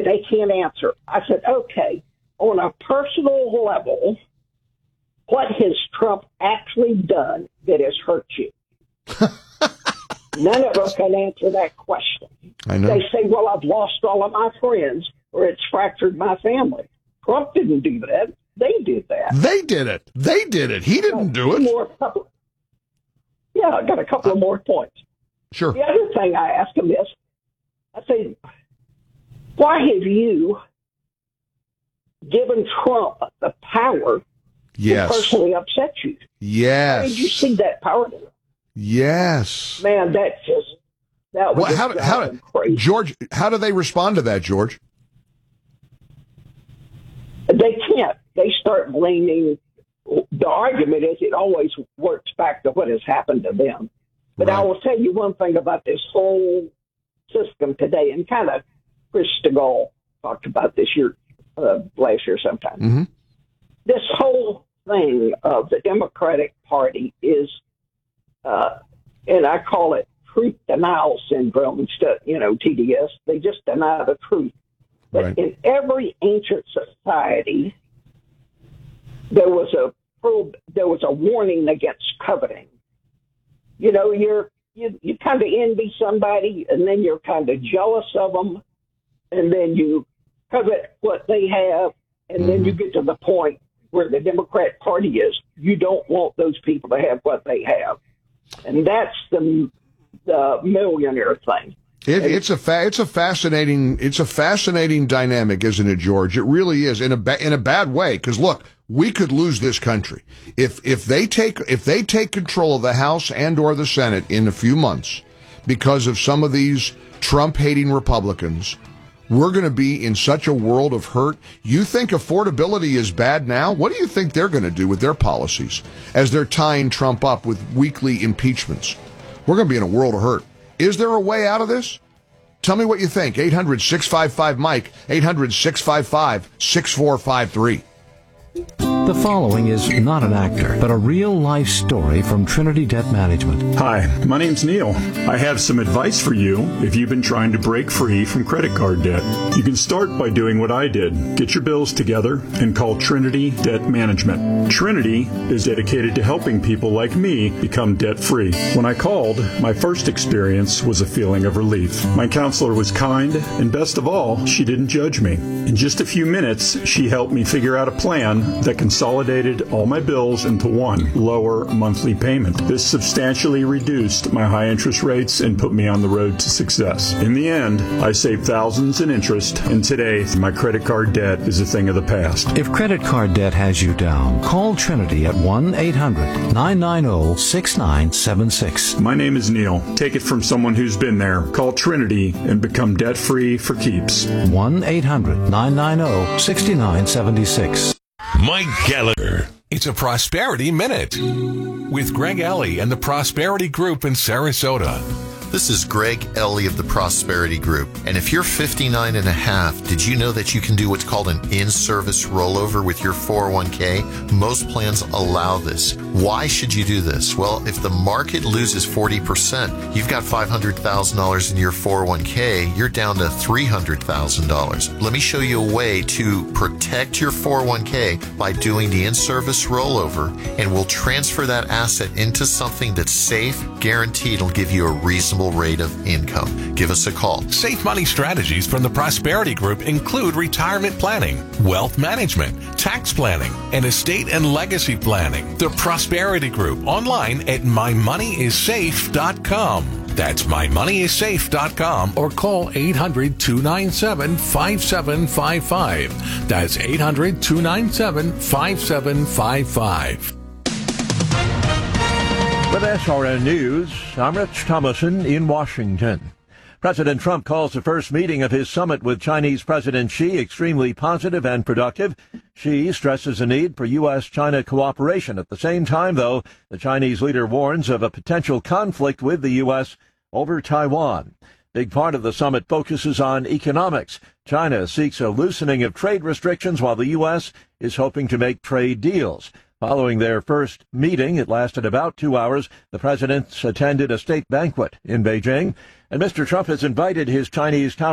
and they can't answer. I said, okay, on a personal level, what has Trump actually done that has hurt you? None of us can answer that question. I know. They say, well, I've lost all of my friends, or it's fractured my family. Trump didn't do that. They did that. They did it. He didn't do it. I got a couple of more points. Sure. The other thing I asked him is, I say, why have you given Trump the power to personally upset you? Yes. How did you see that power? Yes. Man, that was how crazy. George, how do they respond to that, George? They can't. They start blaming. The argument is it always works back to what has happened to them. But Right. I will tell you one thing about this whole system today, and kind of Chris Stigall talked about this last year sometime. Mm-hmm. This whole thing of the Democratic Party is, and I call it truth denial syndrome instead, TDS. They just deny the truth. But Right. in every ancient society, there was a warning against coveting. You kind of envy somebody, and then you're kind of jealous of them, and then you covet what they have, and then you get to the point where the Democrat Party is. You don't want those people to have what they have, and that's the millionaire thing. It's a fascinating dynamic, isn't it, George? It really is in a bad way. Because look, we could lose this country if they take control of the House and or the Senate in a few months because of some of these Trump-hating Republicans. We're going to be in such a world of hurt. You think affordability is bad now? What do you think they're going to do with their policies as they're tying Trump up with weekly impeachments? We're going to be in a world of hurt. Is there a way out of this? Tell me what you think. 800-655-MIKE, 800-655-6453. The following is not an actor, but a real-life story from Trinity Debt Management. Hi, my name's Neil. I have some advice for you if you've been trying to break free from credit card debt. You can start by doing what I did. Get your bills together and call Trinity Debt Management. Trinity is dedicated to helping people like me become debt-free. When I called, my first experience was a feeling of relief. My counselor was kind, and best of all, she didn't judge me. In just a few minutes, she helped me figure out a plan that consolidated all my bills into one lower monthly payment. This substantially reduced my high interest rates and put me on the road to success. In the end, I saved thousands in interest, and today my credit card debt is a thing of the past. If credit card debt has you down, call Trinity at 1-800-990-6976. My name is Neil. Take it from someone who's been there. Call Trinity and become debt-free for keeps. 1-800-990-6976. Mike Gallagher. It's a Prosperity Minute with Greg Ellie and the Prosperity Group in Sarasota. This is Greg Ellie of the Prosperity Group. And if you're 59 and a half, did you know that you can do what's called an in-service rollover with your 401k? Most plans allow this. Why should you do this? Well, if the market loses 40%, you've got $500,000 in your 401k, you're down to $300,000. Let me show you a way to protect your 401k by doing the in-service rollover, and we'll transfer that asset into something that's safe, guaranteed, will give you a reasonable rate of income. Give us a call. Safe money strategies from the Prosperity Group include retirement planning, wealth management, tax planning, and estate and legacy planning. The Prosperity Group online at mymoneyissafe.com. That's mymoneyissafe.com, or call 800-297-5755. That's 800-297-5755. With SRN News, I'm Rich Thomason in Washington. President Trump calls the first meeting of his summit with Chinese President Xi extremely positive and productive. Xi stresses the need for U.S.-China cooperation. At the same time, though, the Chinese leader warns of a potential conflict with the U.S. over Taiwan. Big part of the summit focuses on economics. China seeks a loosening of trade restrictions while the U.S. is hoping to make trade deals. Following their first meeting, it lasted about 2 hours, the presidents attended a state banquet in Beijing, and Mr. Trump has invited his Chinese counterpart